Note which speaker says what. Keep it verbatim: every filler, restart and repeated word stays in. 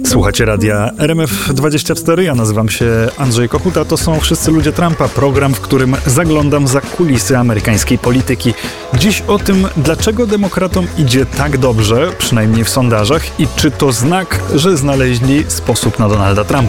Speaker 1: Słuchacie radia R M F dwadzieścia cztery, ja nazywam się Andrzej Kochuta, to są Wszyscy Ludzie Trumpa, program, w którym zaglądam za kulisy amerykańskiej polityki. Dziś o tym, dlaczego demokratom idzie tak dobrze, przynajmniej w sondażach, i czy to znak, że znaleźli sposób na Donalda Trumpa.